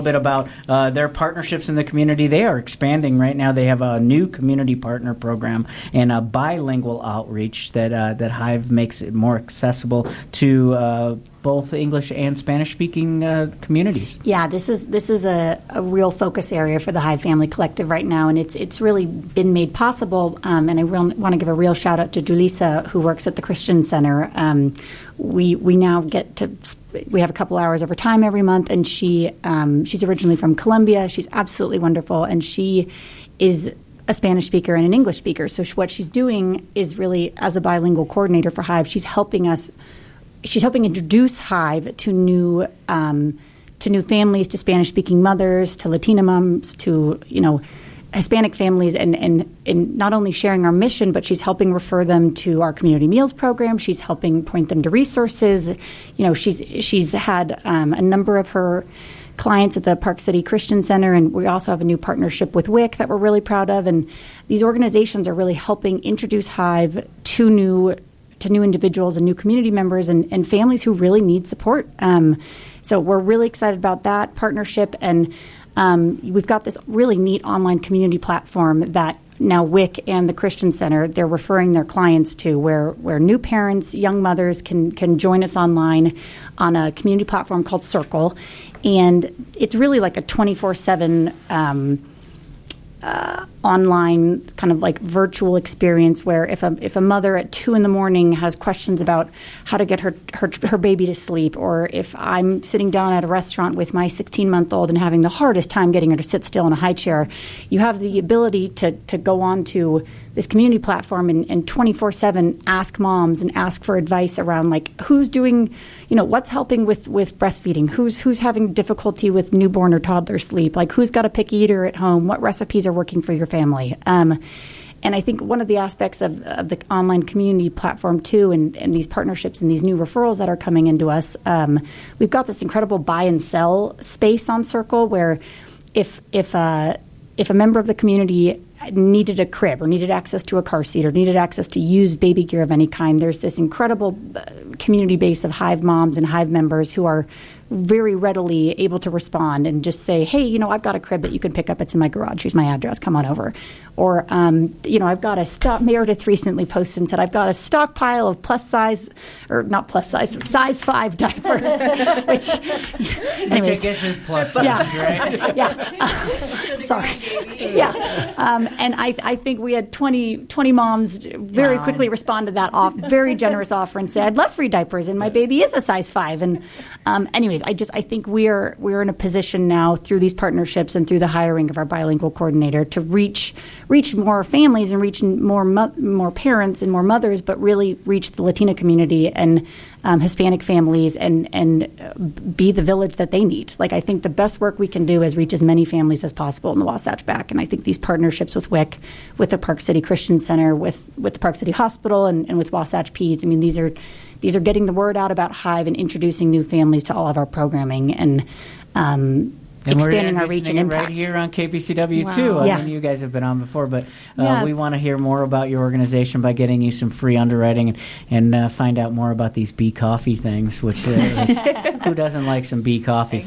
bit about their partnerships in the community. They are expanding right now. They have a new community partner program and a bilingual outreach that Hive makes it more accessible to both English and Spanish-speaking communities. Yeah, this is a real focus area for the Hive Family Collective right now, and it's really been made possible. And I want to give a real shout out to Julissa, who works at the Christian Center. We now we have a couple hours of her time every month, and she's originally from Colombia. She's absolutely wonderful, and she is a Spanish speaker and an English speaker. So what she's doing is really, as a bilingual coordinator for Hive, she's helping introduce Hive to new families, to Spanish-speaking mothers, to Latina moms, to Hispanic families, and not only sharing our mission, but she's helping refer them to our community meals program. She's helping point them to resources. She's had a number of her clients at the Park City Christian Center, and we also have a new partnership with WIC that we're really proud of. And these organizations are really helping introduce Hive to new individuals and new community members and families who really need support. So we're really excited about that partnership, and we've got this really neat online community platform that now WIC and the Christian Center, they're referring their clients to, where new parents, young mothers can join us online on a community platform called Circle. And it's really like a 24/7 online kind of like virtual experience where if a mother at 2 a.m. has questions about how to get her baby to sleep, or if I'm sitting down at a restaurant with my 16-month-old and having the hardest time getting her to sit still in a high chair, you have the ability to go on to this community platform and 24/7 ask moms and ask for advice around like who's doing, what's helping with breastfeeding, who's having difficulty with newborn or toddler sleep, like who's got a picky eater at home, what recipes are working for your family. And I think one of the aspects of the online community platform too, and these partnerships and these new referrals that are coming into us, we've got this incredible buy and sell space on Circle where if a member of the community needed a crib or needed access to a car seat or needed access to used baby gear of any kind, there's this incredible community base of Hive moms and Hive members who are very readily able to respond and just say, hey, I've got a crib that you can pick up. It's in my garage. Here's my address. Come on over. Or, I've got a Meredith recently posted and said, I've got a stockpile of size 5 diapers. Which I guess is plus size, right? Yeah. Sorry. Yeah. And I think we had 20 moms very quickly respond to that very generous offer and say, I'd love free diapers, and my baby is a size 5. And anyways, I think we're in a position now through these partnerships and through the hiring of our bilingual coordinator to reach more families and reach more parents and more mothers, but really reach the Latina community and Hispanic families and be the village that they need. Like, I think the best work we can do is reach as many families as possible in the Wasatch Back. And I think these partnerships with WIC, with the Park City Christian Center, with the Park City Hospital, and with Wasatch Peds, these are getting the word out about Hive and introducing new families to all of our programming and expanding our reach and impact. Right here on KPCW too. I mean, you guys have been on before, but we want to hear more about your organization by getting you some free underwriting and find out more about these bee coffee things, which who doesn't like some bee coffee?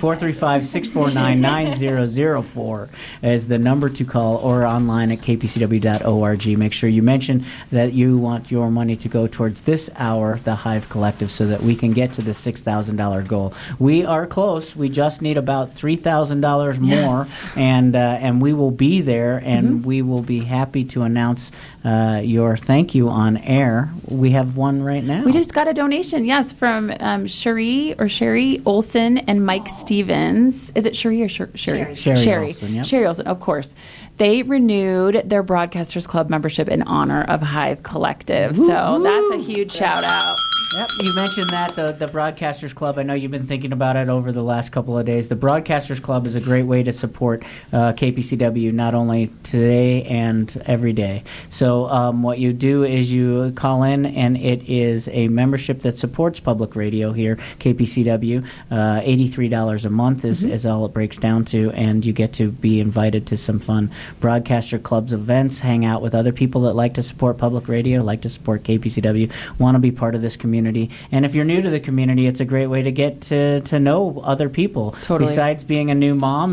435-649-9004 is the number to call, or online at kpcw.org. Make sure you mention that you want your money to go towards this hour, the Hive Collective, so that we can get to the $6,000 goal. We are close. We just need about $3,000 more, and we will be there, and we will be happy to announce your thank you on air. We have one right now. We just got a donation, from Sherry Olson and Mike Stevens. Is it Sherry or Sherry? Sherry Olson, yep. Sherry Olson, of course. They renewed their Broadcasters Club membership in honor of Hive Collective. Woo-hoo. So that's a huge shout out. Yep, you mentioned that, the Broadcasters Club. I know you've been thinking about it over the last couple of days. The Broadcasters Club is a great way to support KPCW, not only today and every day. So what you do is you call in, and it is a membership that supports public radio here, KPCW. $83 a month is all it breaks down to, and you get to be invited to some fun Broadcaster Club's events, hang out with other people that like to support public radio, like to support KPCW, want to be part of this community. And if you're new to the community, it's a great way to get to know other people. Totally. Besides being a new mom